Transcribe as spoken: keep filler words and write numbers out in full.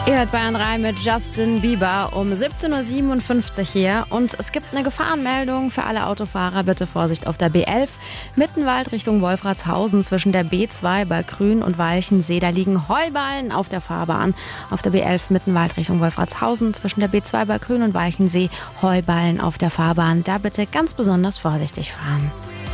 Ihr hört Bayern drei mit Justin Bieber um siebzehn Uhr siebenundfünfzig hier. Und es gibt eine Gefahrenmeldung für alle Autofahrer. Bitte Vorsicht auf der B elf. Mittenwald Richtung Wolfratshausen zwischen der B zwei bei Grün und Walchensee. Da liegen Heuballen auf der Fahrbahn. Auf der B elf Mittenwald Richtung Wolfratshausen zwischen der B zwei bei Grün und Walchensee. Heuballen auf der Fahrbahn. Da bitte ganz besonders vorsichtig fahren.